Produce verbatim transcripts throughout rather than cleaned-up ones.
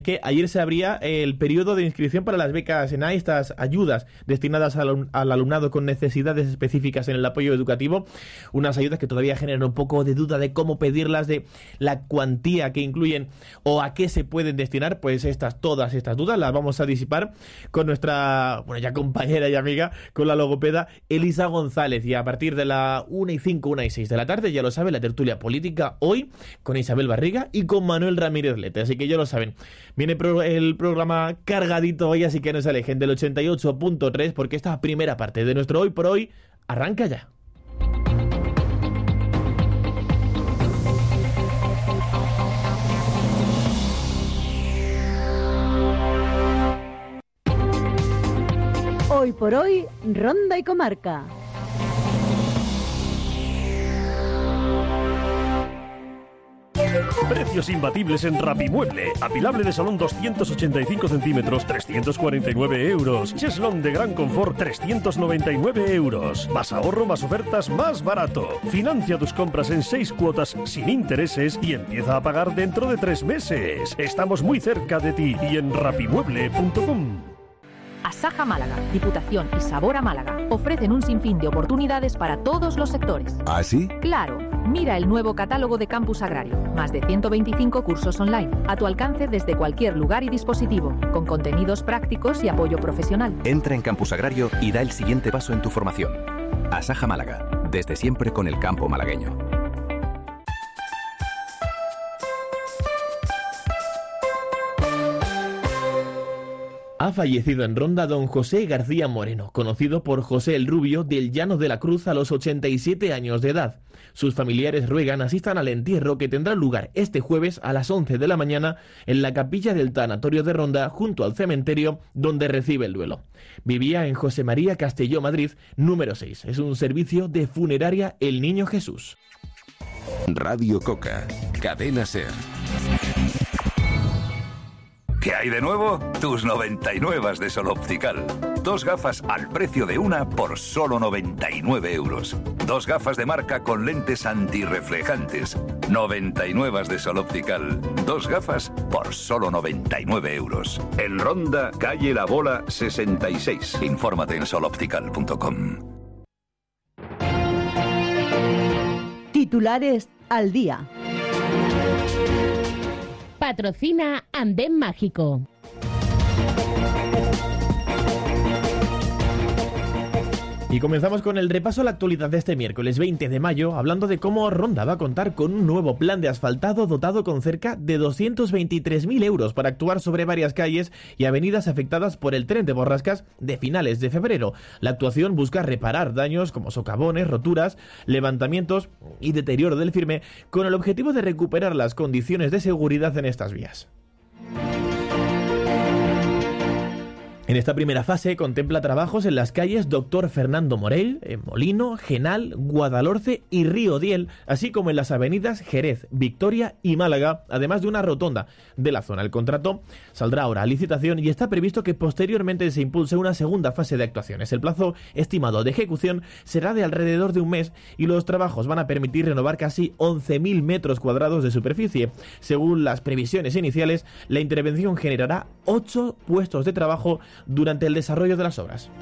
Que ayer se abría el periodo de inscripción para las becas ENAE, estas ayudas destinadas al, al alumnado con necesidades específicas en el apoyo educativo, unas ayudas que todavía generan un poco de duda de cómo pedirlas, de la cuantía que incluyen o a qué se pueden destinar. Pues estas, todas estas dudas las vamos a disipar con nuestra, bueno, ya compañera y amiga, con la logopeda Elisa González, y a partir de la una y cinco, una y seis de la tarde, ya lo saben, la tertulia política hoy con Isabel Barriga y con Manuel Ramírez Lete, así que ya lo saben. Viene pro, el programa cargadito hoy, así que no se alejen del ochenta y ocho punto tres, porque esta primera parte de nuestro Hoy por Hoy arranca ya. Hoy por Hoy, Ronda y Comarca. Precios imbatibles en Rapimueble. Apilable de salón doscientos ochenta y cinco centímetros, trescientos cuarenta y nueve euros. Cheslón de gran confort, trescientos noventa y nueve euros. Más ahorro, más ofertas, más barato. Financia tus compras en seis cuotas sin intereses y empieza a pagar dentro de tres meses. Estamos muy cerca de ti y en rapimueble punto com. Asaja Málaga, Diputación y Sabor a Málaga ofrecen un sinfín de oportunidades para todos los sectores. ¿Ah, sí? Claro. Mira el nuevo catálogo de Campus Agrario. Más de ciento veinticinco cursos online, a tu alcance desde cualquier lugar y dispositivo, con contenidos prácticos y apoyo profesional. Entra en Campus Agrario y da el siguiente paso en tu formación. Asaja Málaga, desde siempre con el campo malagueño. Ha fallecido en Ronda don José García Moreno, conocido por José el Rubio, del Llano de la Cruz, a los ochenta y siete años de edad. Sus familiares ruegan asistan al entierro, que tendrá lugar este jueves a las once de la mañana en la capilla del tanatorio de Ronda, junto al cementerio donde recibe el duelo. Vivía en José María Castelló, Madrid, número seis. Es un servicio de funeraria El Niño Jesús. Radio Coca, Cadena Ser. ¿Qué hay de nuevo? Tus noventa y nueve de Sol Optical. Dos gafas al precio de una por solo noventa y nueve euros. Dos gafas de marca con lentes antirreflejantes. noventa y nueve de Sol Optical. Dos gafas por solo noventa y nueve euros. En Ronda, calle La Bola sesenta y seis. Infórmate en sol optical punto com. Titulares al día. Patrocina Andén Mágico. Y comenzamos con el repaso a la actualidad de este miércoles veinte de mayo, hablando de cómo Ronda va a contar con un nuevo plan de asfaltado dotado con cerca de doscientos veintitrés mil euros para actuar sobre varias calles y avenidas afectadas por el tren de borrascas de finales de febrero. La actuación busca reparar daños como socavones, roturas, levantamientos y deterioro del firme, con el objetivo de recuperar las condiciones de seguridad en estas vías. En esta primera fase contempla trabajos en las calles Doctor Fernando Morell, Molino, Genal, Guadalhorce y Río Diel, así como en las avenidas Jerez, Victoria y Málaga, además de una rotonda de la zona. El contrato saldrá ahora a licitación y está previsto que posteriormente se impulse una segunda fase de actuaciones. El plazo estimado de ejecución será de alrededor de un mes y los trabajos van a permitir renovar casi once mil metros cuadrados de superficie. Según las previsiones iniciales, la intervención generará ocho puestos de trabajo durante el desarrollo de las obras.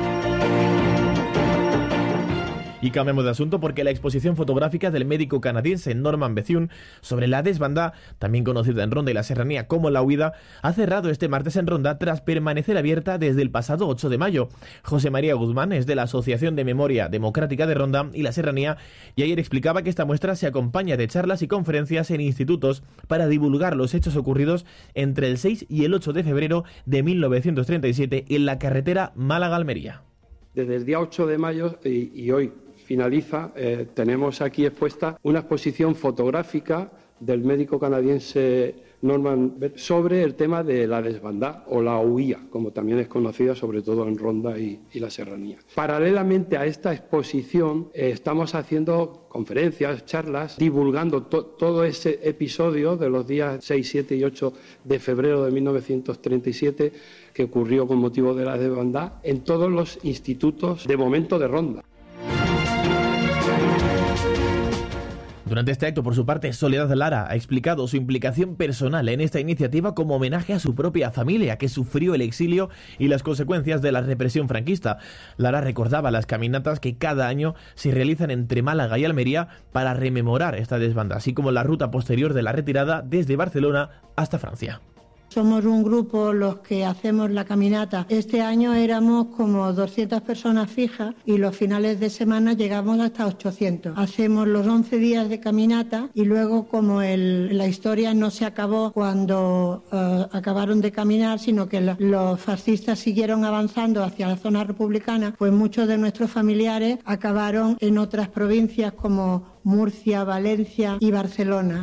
Y cambiamos de asunto porque la exposición fotográfica del médico canadiense Norman Bethune sobre la desbandada, también conocida en Ronda y la Serranía como La Huida, ha cerrado este martes en Ronda tras permanecer abierta desde el pasado ocho de mayo. José María Guzmán es de la Asociación de Memoria Democrática de Ronda y la Serranía y ayer explicaba que esta muestra se acompaña de charlas y conferencias en institutos para divulgar los hechos ocurridos entre el seis y el ocho de febrero de mil novecientos treinta y siete en la carretera Málaga-Almería. Desde el día ocho de mayo y, y hoy finaliza, eh, tenemos aquí expuesta una exposición fotográfica del médico canadiense Norman Bethune sobre el tema de la desbandada o la huía, como también es conocida sobre todo en Ronda y, y la Serranía. Paralelamente a esta exposición eh, estamos haciendo conferencias, charlas, divulgando to- todo ese episodio de los días seis, siete y ocho de febrero de mil novecientos treinta y siete que ocurrió con motivo de la desbandada en todos los institutos de momento de Ronda. Durante este acto, por su parte, Soledad Lara ha explicado su implicación personal en esta iniciativa como homenaje a su propia familia, que sufrió el exilio y las consecuencias de la represión franquista. Lara recordaba las caminatas que cada año se realizan entre Málaga y Almería para rememorar esta desbanda, así como la ruta posterior de la retirada desde Barcelona hasta Francia. Somos un grupo los que hacemos la caminata. Este año éramos como doscientas personas fijas y los finales de semana llegamos hasta ochocientos. Hacemos los once días de caminata y luego, como el, la historia no se acabó cuando uh, acabaron de caminar, sino que la, los fascistas siguieron avanzando hacia la zona republicana, pues muchos de nuestros familiares acabaron en otras provincias como Murcia, Valencia y Barcelona.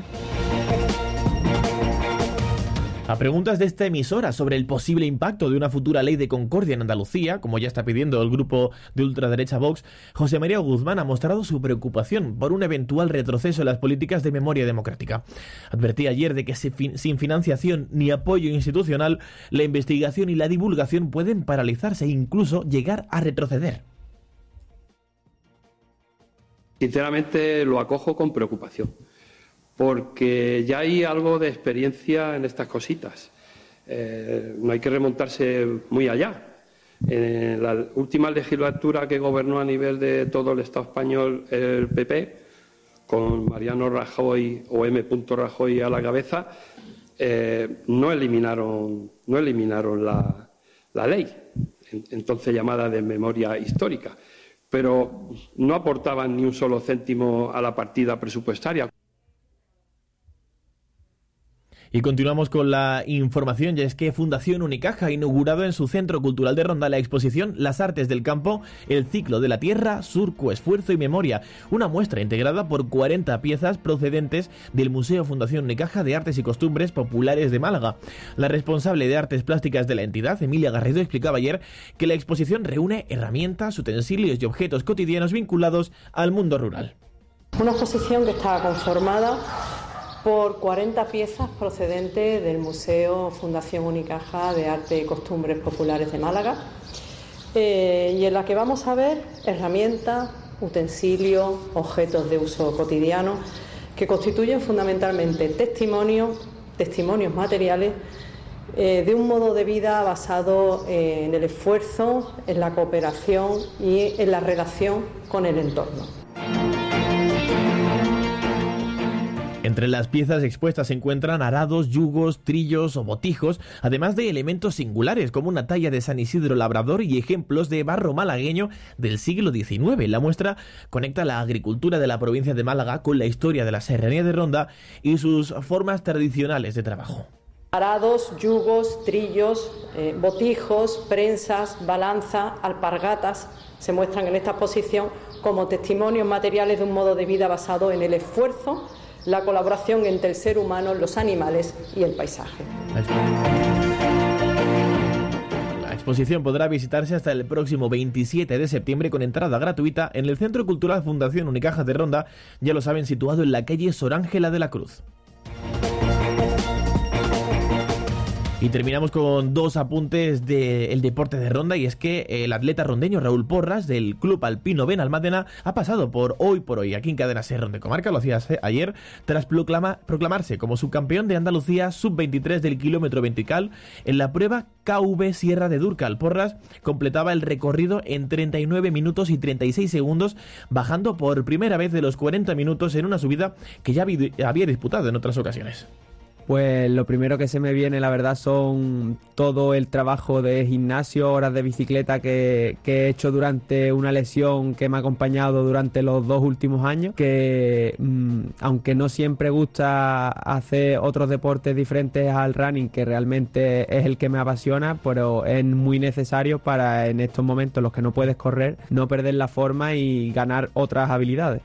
A preguntas de esta emisora sobre el posible impacto de una futura ley de concordia en Andalucía, como ya está pidiendo el grupo de ultraderecha Vox, José María Guzmán ha mostrado su preocupación por un eventual retroceso en las políticas de memoria democrática. Advertía ayer de que sin financiación ni apoyo institucional, la investigación y la divulgación pueden paralizarse e incluso llegar a retroceder. Sinceramente lo acojo con preocupación, porque ya hay algo de experiencia en estas cositas. Eh, no hay que remontarse muy allá. En la última legislatura que gobernó a nivel de todo el Estado español el P P, con Mariano Rajoy o M. Rajoy a la cabeza, eh, no eliminaron, no eliminaron la, la ley, entonces llamada de memoria histórica, pero no aportaban ni un solo céntimo a la partida presupuestaria. Y continuamos con la información, y es que Fundación Unicaja ha inaugurado en su Centro Cultural de Ronda la exposición Las Artes del Campo, el ciclo de la tierra, surco, esfuerzo y memoria, una muestra integrada por cuarenta piezas procedentes del Museo Fundación Unicaja de Artes y Costumbres Populares de Málaga. La responsable de Artes Plásticas de la entidad, Emilia Garrido, explicaba ayer que la exposición reúne herramientas, utensilios y objetos cotidianos vinculados al mundo rural. Una exposición que está conformada por cuarenta piezas procedentes del Museo Fundación Unicaja de Arte y Costumbres Populares de Málaga, eh, y en la que vamos a ver herramientas, utensilios, objetos de uso cotidiano que constituyen fundamentalmente testimonios, testimonios materiales eh, de un modo de vida basado eh, en el esfuerzo, en la cooperación y en la relación con el entorno. Entre las piezas expuestas se encuentran arados, yugos, trillos o botijos, además de elementos singulares como una talla de San Isidro Labrador y ejemplos de barro malagueño del siglo diecinueve. La muestra conecta la agricultura de la provincia de Málaga con la historia de la serranía de Ronda y sus formas tradicionales de trabajo. Arados, yugos, trillos, eh, botijos, prensas, balanzas, alpargatas se muestran en esta exposición como testimonios materiales de un modo de vida basado en el esfuerzo, la colaboración entre el ser humano, los animales y el paisaje. La exposición podrá visitarse hasta el próximo veintisiete de septiembre con entrada gratuita en el Centro Cultural Fundación Unicaja de Ronda, ya lo saben, situado en la calle Sor Ángela de la Cruz. Y terminamos con dos apuntes del deporte de Ronda, y es que el atleta rondeño Raúl Porras del Club Alpino Benalmádena ha pasado por Hoy por Hoy aquí en Cadena SER Ronda y Comarca, lo hacía ayer, tras proclama, proclamarse como subcampeón de Andalucía sub veintitrés del kilómetro vertical en la prueba K V Sierra de Dúrcal. Porras completaba el recorrido en treinta y nueve minutos y treinta y seis segundos, bajando por primera vez de los cuarenta minutos en una subida que ya había disputado en otras ocasiones. Pues lo primero que se me viene, la verdad, son todo el trabajo de gimnasio, horas de bicicleta que, que he hecho durante una lesión que me ha acompañado durante los dos últimos años, que mmm, aunque no siempre gusta hacer otros deportes diferentes al running, que realmente es el que me apasiona, pero es muy necesario para en estos momentos en los que no puedes correr, no perder la forma y ganar otras habilidades.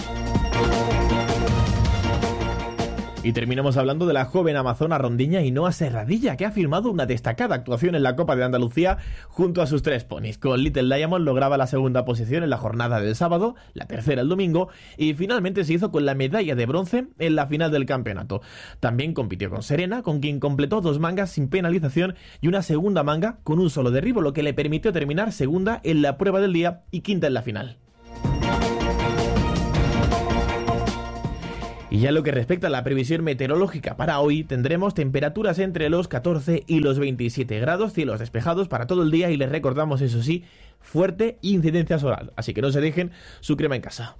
Y terminamos hablando de la joven amazona rondeña Ainhoa Serradilla, que ha firmado una destacada actuación en la Copa de Andalucía junto a sus tres ponis. Con Little Diamond lograba la segunda posición en la jornada del sábado, la tercera el domingo, y finalmente se hizo con la medalla de bronce en la final del campeonato. También compitió con Serena, con quien completó dos mangas sin penalización y una segunda manga con un solo derribo, lo que le permitió terminar segunda en la prueba del día y quinta en la final. Y ya lo que respecta a la previsión meteorológica para hoy, tendremos temperaturas entre los catorce y los veintisiete grados, cielos despejados para todo el día y les recordamos, eso sí, fuerte incidencia solar. Así que no se dejen su crema en casa.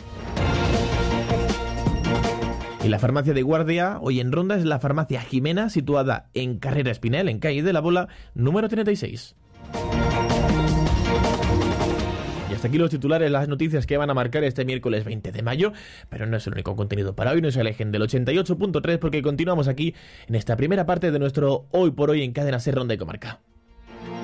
Y la farmacia de guardia hoy en Ronda es la farmacia Jimena, situada en Carrera Espinel, en calle de la Bola, número treinta y seis. Y hasta aquí los titulares, las noticias que van a marcar este miércoles veinte de mayo, pero no es el único contenido para hoy, no se alejen del ochenta y ocho punto tres porque continuamos aquí en esta primera parte de nuestro Hoy por Hoy en Cadena Ser Ronda y Comarca.